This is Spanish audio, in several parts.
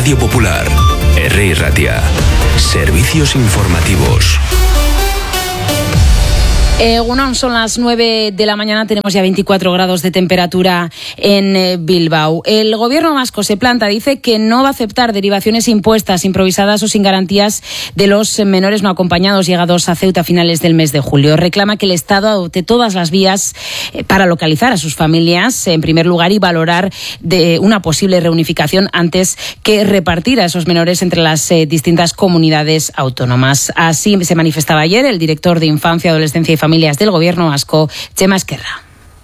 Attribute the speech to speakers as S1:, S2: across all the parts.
S1: Radio Popular, Herri Ratia. Servicios informativos.
S2: Son las 9 de la mañana, tenemos ya 24 grados de temperatura en Bilbao. El gobierno vasco se planta, dice que no va a aceptar derivaciones impuestas, improvisadas o sin garantías de los menores no acompañados llegados a Ceuta a finales del mes de julio. Reclama que el Estado adopte todas las vías para localizar a sus familias, en primer lugar, y valorar de una posible reunificación antes que repartir a esos menores entre las distintas comunidades autónomas. Así se manifestaba ayer el director de Infancia, Adolescencia y Familias del Gobierno vasco, Txema Esquerra.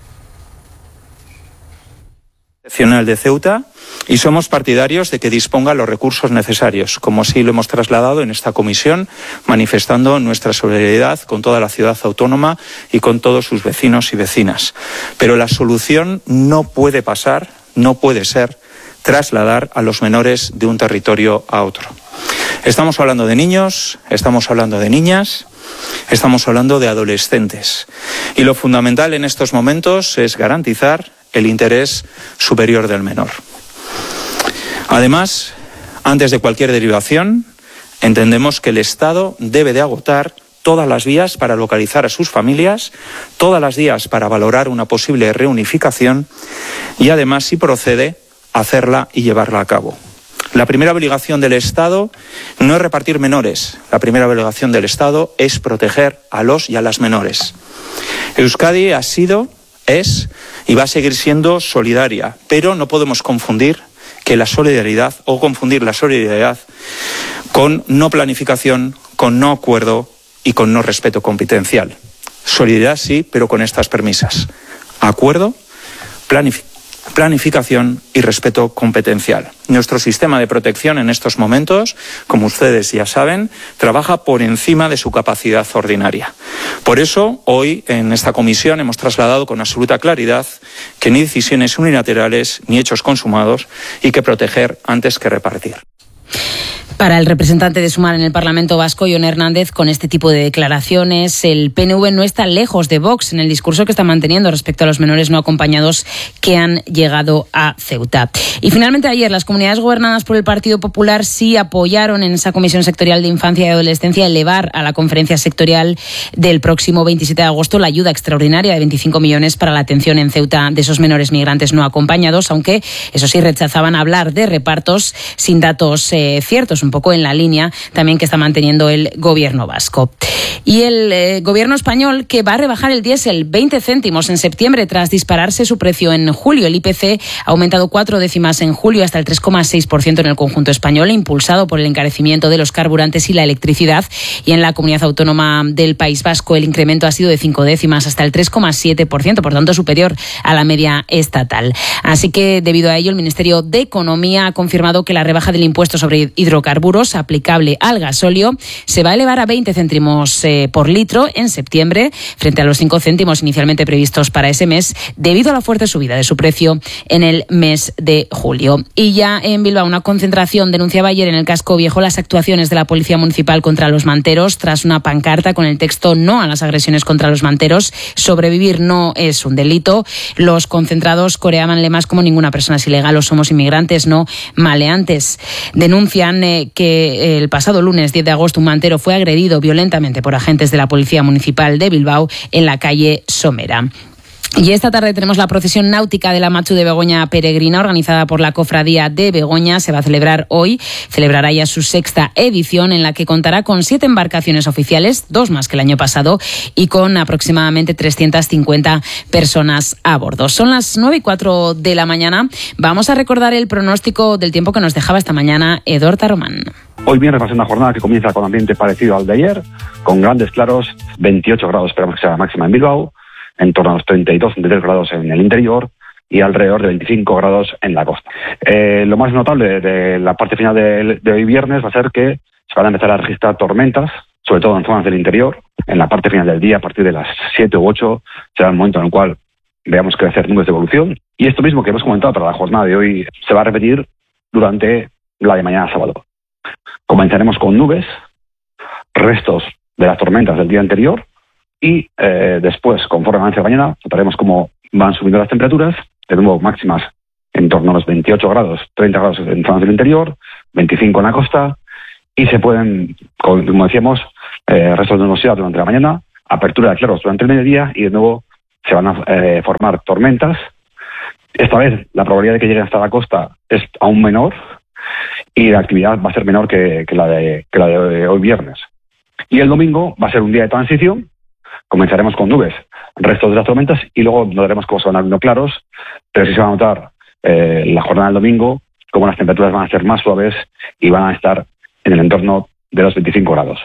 S3: Nacional de Ceuta, y somos partidarios de que disponga los recursos necesarios, como sí lo hemos trasladado en esta comisión, manifestando nuestra solidaridad con toda la ciudad autónoma y con todos sus vecinos y vecinas. Pero la solución no puede ser trasladar a los menores de un territorio a otro. Estamos hablando de niños, estamos hablando de niñas, estamos hablando de adolescentes. Y lo fundamental en estos momentos es garantizar el interés superior del menor. Además, antes de cualquier derivación, entendemos que el Estado debe de agotar todas las vías para localizar a sus familias, todas las vías para valorar una posible reunificación y además, si procede, hacerla y llevarla a cabo. La primera obligación del Estado no es repartir menores. La primera obligación del Estado es proteger a los y a las menores. Euskadi ha sido, es y va a seguir siendo solidaria, pero no podemos confundir la solidaridad con no planificación, con no acuerdo y con no respeto competencial. Solidaridad sí, pero con estas premisas: acuerdo, planificación y respeto competencial. Nuestro sistema de protección en estos momentos, como ustedes ya saben, trabaja por encima de su capacidad ordinaria. Por eso, hoy en esta comisión hemos trasladado con absoluta claridad que ni decisiones unilaterales ni hechos consumados y que proteger antes que repartir.
S2: Para el representante de Sumar en el Parlamento vasco, Jon Hernández, con este tipo de declaraciones, el PNV no está lejos de Vox en el discurso que está manteniendo respecto a los menores no acompañados que han llegado a Ceuta. Y finalmente ayer las comunidades gobernadas por el Partido Popular sí apoyaron en esa Comisión Sectorial de Infancia y Adolescencia elevar a la conferencia sectorial del próximo 27 de agosto la ayuda extraordinaria de 25 millones para la atención en Ceuta de esos menores migrantes no acompañados, aunque eso sí rechazaban hablar de repartos sin datos ciertos, un poco en la línea también que está manteniendo el gobierno vasco. Y el gobierno español, que va a rebajar el diésel 20 céntimos en septiembre tras dispararse su precio en julio. El IPC ha aumentado 4 décimas en julio hasta el 3,6% en el conjunto español, impulsado por el encarecimiento de los carburantes y la electricidad. Y en la comunidad autónoma del País Vasco el incremento ha sido de 5 décimas hasta el 3,7%, por tanto superior a la media estatal. Así que debido a ello el Ministerio de Economía ha confirmado que la rebaja del impuesto sobre hidrocarburos aplicable al gasóleo se va a elevar a 20 céntimos por litro en septiembre, frente a los 5 céntimos inicialmente previstos para ese mes, debido a la fuerte subida de su precio en el mes de julio. Y ya en Bilbao, una concentración denunciaba ayer en el Casco Viejo las actuaciones de la Policía Municipal contra los manteros, tras una pancarta con el texto "No a las agresiones contra los manteros, sobrevivir no es un delito". Los concentrados coreaban lemas como "Ninguna persona es ilegal" o "Somos inmigrantes, no maleantes". Denuncian que el pasado lunes 10 de agosto un mantero fue agredido violentamente por agentes de la Policía Municipal de Bilbao en la calle Somera. Y esta tarde tenemos la procesión náutica de la Matxu de Begoña peregrina, organizada por la Cofradía de Begoña. Se va a celebrar hoy, celebrará ya su 6ª edición, en la que contará con 7 embarcaciones oficiales, 2 más que el año pasado, y con aproximadamente 350 personas a bordo. Son las 9:04 de la mañana. Vamos a recordar el pronóstico del tiempo que nos dejaba esta mañana Edor Taromán.
S4: Hoy viernes va a ser una jornada que comienza con ambiente parecido al de ayer, con grandes claros, 28 grados esperamos que sea la máxima en Bilbao, en torno a los 32-33 grados en el interior y alrededor de 25 grados en la costa. Lo más notable de la parte final de hoy viernes va a ser que se van a empezar a registrar tormentas, sobre todo en zonas del interior. En la parte final del día, a partir de las 7 u 8, será el momento en el cual veamos crecer nubes de evolución. Y esto mismo que hemos comentado para la jornada de hoy se va a repetir durante la de mañana sábado. Comenzaremos con nubes, restos de las tormentas del día anterior, y después, conforme avance mañana, notaremos cómo van subiendo las temperaturas, de nuevo máximas en torno a los 28 grados, 30 grados en zonas del interior, 25 en la costa, y se pueden, como decíamos, restos de nubosidad durante la mañana, apertura de claros durante el mediodía, y de nuevo se van a formar tormentas. Esta vez la probabilidad de que lleguen hasta la costa es aún menor, y la actividad va a ser menor que la de hoy viernes. Y el domingo va a ser un día de transición. Comenzaremos con nubes, restos de las tormentas, y luego notaremos cómo se van abriendo claros, pero sí se va a notar la jornada del domingo como las temperaturas van a ser más suaves y van a estar en el entorno de los 25 grados.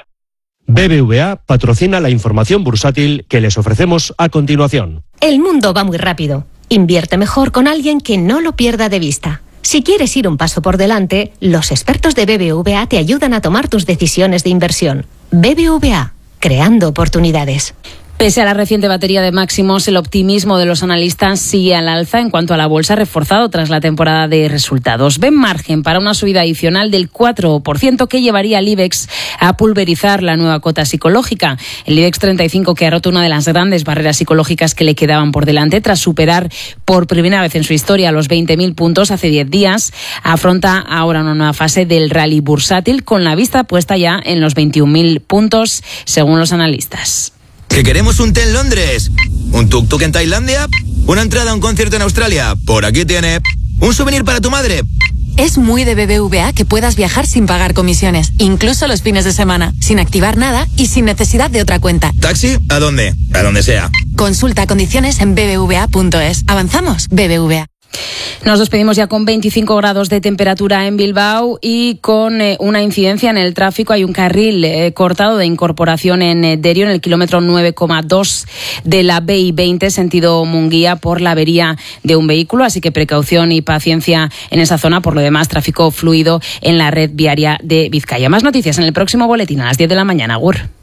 S5: BBVA patrocina la información bursátil que les ofrecemos a continuación.
S6: El mundo va muy rápido. Invierte mejor con alguien que no lo pierda de vista. Si quieres ir un paso por delante, los expertos de BBVA te ayudan a tomar tus decisiones de inversión. BBVA, creando oportunidades.
S2: Pese a la reciente batería de máximos, el optimismo de los analistas sigue al alza en cuanto a la bolsa, reforzado tras la temporada de resultados. Ven margen para una subida adicional del 4% que llevaría al IBEX a pulverizar la nueva cota psicológica. El IBEX 35, que ha roto una de las grandes barreras psicológicas que le quedaban por delante tras superar por primera vez en su historia los 20.000 puntos hace 10 días, afronta ahora una nueva fase del rally bursátil con la vista puesta ya en los 21.000 puntos, según los analistas.
S7: ¿Que queremos un té en Londres? ¿Un tuk-tuk en Tailandia? ¿Una entrada a un concierto en Australia? Por aquí tiene. ¿Un souvenir para tu madre?
S8: Es muy de BBVA que puedas viajar sin pagar comisiones, incluso los fines de semana, sin activar nada y sin necesidad de otra cuenta.
S7: ¿Taxi? ¿A dónde? A donde sea.
S8: Consulta condiciones en bbva.es. ¿Avanzamos? BBVA.
S2: Nos despedimos ya con 25 grados de temperatura en Bilbao y con una incidencia en el tráfico. Hay un carril cortado de incorporación en Derio, en el kilómetro 9,2 de la BI-20, sentido Munguía, por la avería de un vehículo. Así que precaución y paciencia en esa zona. Por lo demás, tráfico fluido en la red viaria de Vizcaya. Más noticias en el próximo boletín a las 10 de la mañana. Agur.